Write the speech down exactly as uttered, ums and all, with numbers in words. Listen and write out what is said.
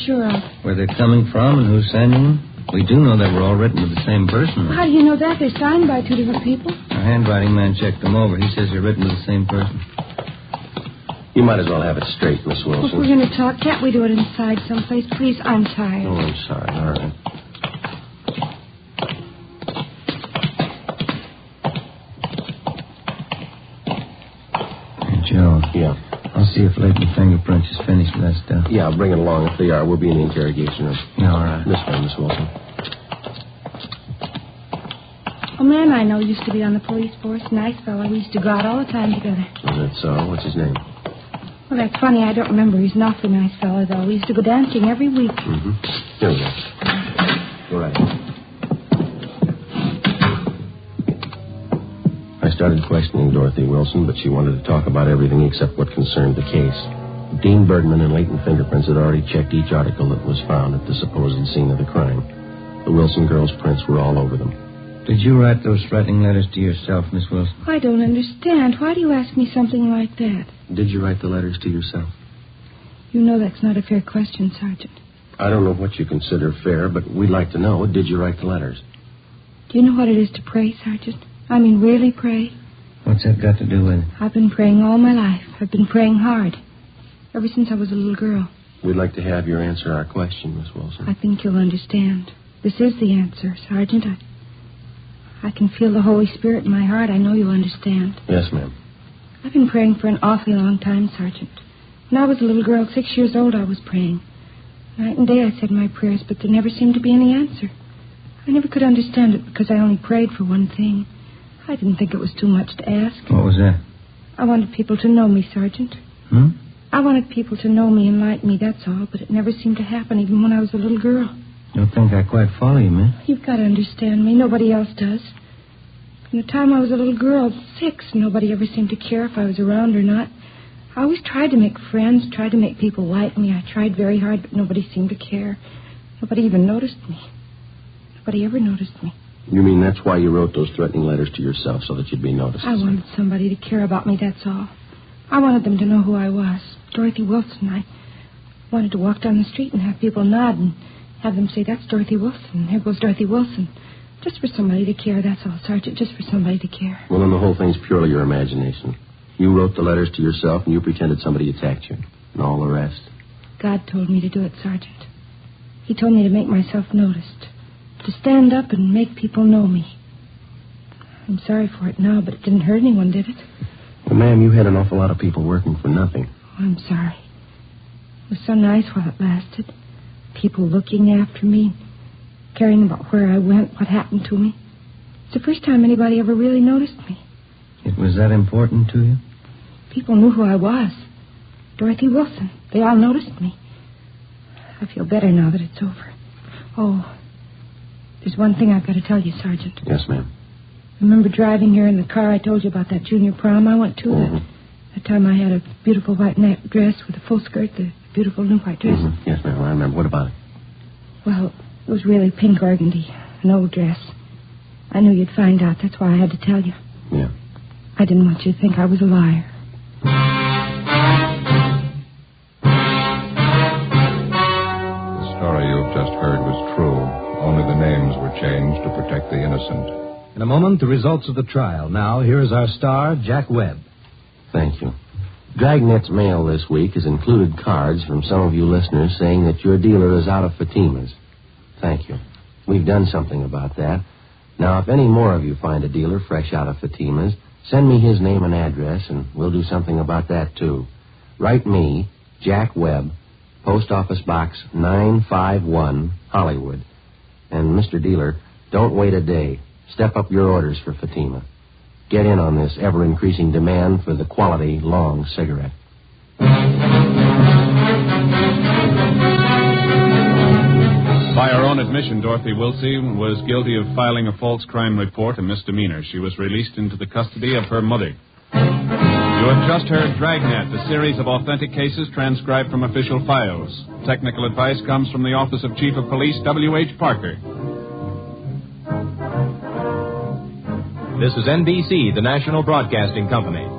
sure of. Where they're coming from and who's sending them? We do know that we're all written to the same person. How do you know that? They're signed by two different people. Our handwriting man checked them over. He says they're written to the same person. You might as well have it straight, Miss Wilson. Well, if we're going to talk, can't we do it inside someplace? Please, I'm tired. Oh, I'm sorry. All right. Hey, Joe. Yeah. I'll see if latent fingerprints is finished with that stuff. Yeah, bring it along. If they are, we'll be in the interrogation room. Yeah, all right. This way, Miss Wilson. A man I know used to be on the police force. Nice fellow. We used to go out all the time together. Is that so? What's his name? Well, that's funny. I don't remember. He's an awfully nice fellow, though. We used to go dancing every week. Mm-hmm. Here we go. Go right ahead. I started questioning Dorothy Wilson, but she wanted to talk about everything except what concerned the case. Dean Birdman and latent fingerprints had already checked each article that was found at the supposed scene of the crime. The Wilson girls' prints were all over them. Did you write those threatening letters to yourself, Miss Wilson? I don't understand. Why do you ask me something like that? Did you write the letters to yourself? You know that's not a fair question, Sergeant. I don't know what you consider fair, but we'd like to know, did you write the letters? Do you know what it is to pray, Sergeant? I mean, really pray? What's that got to do with it? I've been praying all my life. I've been praying hard. Ever since I was a little girl. We'd like to have your answer our question, Miss Wilson. I think you'll understand. This is the answer, Sergeant. I, I can feel the Holy Spirit in my heart. I know you'll understand. Yes, ma'am. I've been praying for an awfully long time, Sergeant. When I was a little girl, six years old, I was praying. Night and day I said my prayers, but there never seemed to be any answer. I never could understand it because I only prayed for one thing. I didn't think it was too much to ask. What was that? I wanted people to know me, Sergeant. Hmm? I wanted people to know me and like me, that's all, but it never seemed to happen, even when I was a little girl. Don't think I quite follow you, miss. You've got to understand me. Nobody else does. From the time I was a little girl, six, nobody ever seemed to care if I was around or not. I always tried to make friends, tried to make people like me. I tried very hard, but nobody seemed to care. Nobody even noticed me. Nobody ever noticed me. You mean that's why you wrote those threatening letters to yourself, so that you'd be noticed? I wanted somebody to care about me, that's all. I wanted them to know who I was. Dorothy Wilson. I wanted to walk down the street and have people nod and have them say, that's Dorothy Wilson. There goes Dorothy Wilson. Just for somebody to care, that's all, Sergeant. Just for somebody to care. Well, then the whole thing's purely your imagination. You wrote the letters to yourself and you pretended somebody attacked you. And all the rest. God told me to do it, Sergeant. He told me to make myself noticed. To stand up and make people know me. I'm sorry for it now, but it didn't hurt anyone, did it? Well, ma'am, you had an awful lot of people working for nothing. Oh, I'm sorry. It was so nice while it lasted. People looking after me, caring about where I went, what happened to me. It's the first time anybody ever really noticed me. It was that important to you? People knew who I was. Dorothy Wilson. They all noticed me. I feel better now that it's over. Oh, there's one thing I've got to tell you, Sergeant. Yes, ma'am. Remember driving here in the car I told you about that junior prom I went to? Mm-hmm. That, that time I had a beautiful white net dress with a full skirt, the beautiful new white dress. Mm-hmm. Yes, ma'am, I remember. What about it? Well, it was really pink organdy, an old dress. I knew you'd find out. That's why I had to tell you. Yeah. I didn't want you to think I was a liar. The story you've just heard was true. Only the names were changed to protect the innocent. In a moment, the results of the trial. Now, here is our star, Jack Webb. Thank you. Dragnet's mail this week has included cards from some of you listeners saying that your dealer is out of Fatima's. Thank you. We've done something about that. Now, if any more of you find a dealer fresh out of Fatima's, send me his name and address, and we'll do something about that, too. Write me, Jack Webb, Post Office Box nine five one, Hollywood. And, Mister Dealer, don't wait a day. Step up your orders for Fatima. Get in on this ever-increasing demand for the quality long cigarette. By her own admission, Dorothy Wilson was guilty of filing a false crime report, a misdemeanor. She was released into the custody of her mother. You have just heard Dragnet, a series of authentic cases transcribed from official files. Technical advice comes from the Office of Chief of Police W H Parker. This is N B C, the national broadcasting company.